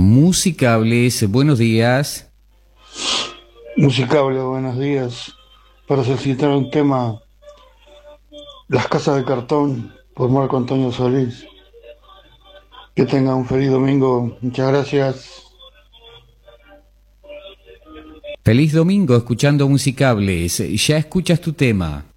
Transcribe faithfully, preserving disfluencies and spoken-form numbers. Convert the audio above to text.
Musicables, buenos días. Musicable, buenos días. Para solicitar un tema, Las Casas de Cartón, por Marco Antonio Solís. Que tenga un feliz domingo. Muchas gracias. Feliz domingo escuchando Musicables. Ya escuchas tu tema.